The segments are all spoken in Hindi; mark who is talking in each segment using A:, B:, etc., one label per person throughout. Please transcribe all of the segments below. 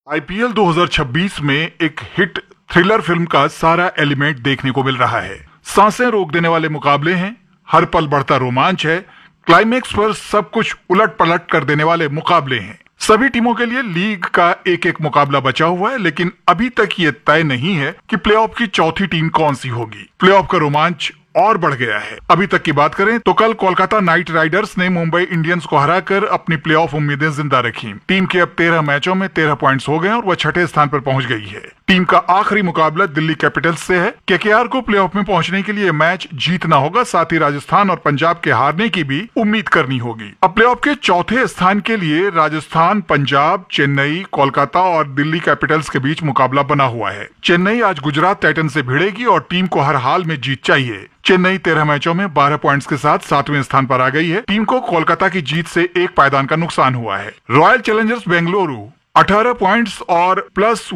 A: आईपीएल 2026 में एक हिट थ्रिलर फिल्म का सारा एलिमेंट देखने को मिल रहा है। सांसें रोक देने वाले मुकाबले हैं, हर पल बढ़ता रोमांच है, क्लाइमेक्स पर सब कुछ उलट पलट कर देने वाले मुकाबले हैं। सभी टीमों के लिए लीग का एक एक मुकाबला बचा हुआ है, लेकिन अभी तक ये तय नहीं है कि प्लेऑफ की चौथी टीम कौन सी होगी। प्लेऑफ का रोमांच और बढ़ गया है। अभी तक की बात करें तो कल कोलकाता नाइट राइडर्स ने मुंबई इंडियंस को हराकर अपनी प्लेऑफ उम्मीदें जिंदा रखी। टीम के अब 13 मैचों में 13 पॉइंट्स हो गए और वह छठे स्थान पर पहुंच गई है। टीम का आखिरी मुकाबला दिल्ली कैपिटल्स से है। केकेआर को प्लेऑफ में पहुंचने के लिए मैच जीतना होगा, साथ ही राजस्थान और पंजाब के हारने की भी उम्मीद करनी होगी। अब प्लेऑफ के चौथे स्थान के लिए राजस्थान, पंजाब, चेन्नई, कोलकाता और दिल्ली कैपिटल्स के बीच मुकाबला बना हुआ है। चेन्नई आज गुजरात टाइटन से भिड़ेगी और टीम को हर हाल में जीत चाहिए। चेन्नई 13 मैचों में 12 पॉइंट्स के साथ 7वें स्थान पर आ गई है। टीम को कोलकाता की जीत से एक पायदान का नुकसान हुआ है। रॉयल चैलेंजर्स बेंगलुरु 18 पॉइंट्स और प्लस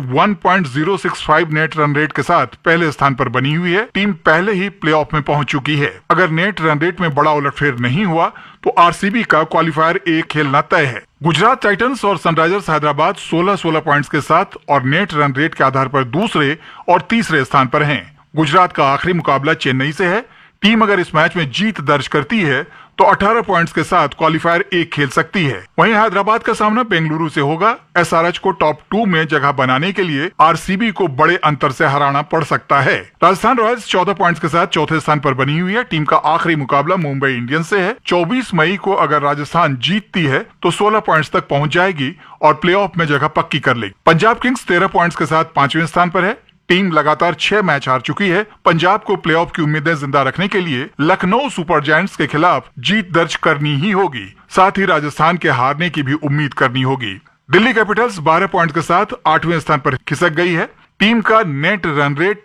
A: 1.065 नेट रन रेट के साथ पहले स्थान पर बनी हुई है। टीम पहले ही प्लेऑफ में पहुंच चुकी है। अगर नेट रन रेट में बड़ा उलटफेर नहीं हुआ तो आरसीबी का क्वालिफायर ए खेलना तय है। गुजरात टाइटंस और सनराइजर्स हैदराबाद 16-16 पॉइंट्स के साथ और नेट रन रेट के आधार पर दूसरे और तीसरे स्थान पर हैं। गुजरात का आखिरी मुकाबला चेन्नई से है। टीम अगर इस मैच में जीत दर्ज करती है तो 18 पॉइंट्स के साथ क्वालिफायर ए खेल सकती है। वहीं हैदराबाद का सामना बेंगलुरु से होगा। एसआरएच को टॉप 2 में जगह बनाने के लिए आरसीबी को बड़े अंतर से हराना पड़ सकता है। राजस्थान रॉयल्स 14 पॉइंट्स के साथ चौथे स्थान पर बनी हुई है। टीम का आखिरी मुकाबला मुंबई इंडियंस से है। 24 मई को अगर राजस्थान जीतती है तो 16 पॉइंट्स तक पहुंच जाएगी और प्लेऑफ में जगह पक्की कर लेगी। पंजाब किंग्स 13 पॉइंट्स के साथ 5वें स्थान पर है। टीम लगातार 6 मैच हार चुकी है। पंजाब को प्लेऑफ की उम्मीदें जिंदा रखने के लिए लखनऊ सुपर जायंट्स के खिलाफ जीत दर्ज करनी ही होगी। साथ ही राजस्थान के हारने की भी उम्मीद करनी होगी। दिल्ली कैपिटल्स 12 पॉइंट के साथ 8वें स्थान पर खिसक गई है। टीम का नेट रन रेट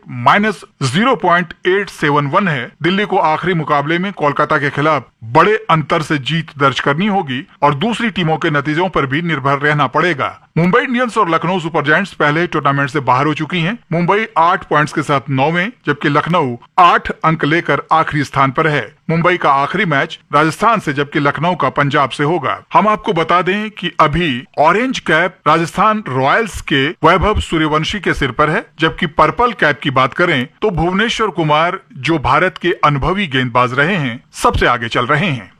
A: -0.871 है। दिल्ली को आखिरी मुकाबले में कोलकाता के खिलाफ बड़े अंतर से जीत दर्ज करनी होगी और दूसरी टीमों के नतीजों पर भी निर्भर रहना पड़ेगा। मुंबई इंडियंस और लखनऊ सुपर जायंट्स पहले टूर्नामेंट से बाहर हो चुकी हैं। मुंबई 8 पॉइंट्स के साथ 9वें, जबकि लखनऊ 8 अंक लेकर आखिरी स्थान पर है। मुंबई का आखिरी मैच राजस्थान से, जबकि लखनऊ का पंजाब से होगा। हम आपको बता दें कि अभी ऑरेंज कैप राजस्थान रॉयल्स के वैभव सूर्यवंशी के सिर पर है, जबकि पर्पल कैप की बात करें तो भुवनेश्वर कुमार, जो भारत के अनुभवी गेंदबाज रहे हैं, सबसे आगे चल रहे हैं।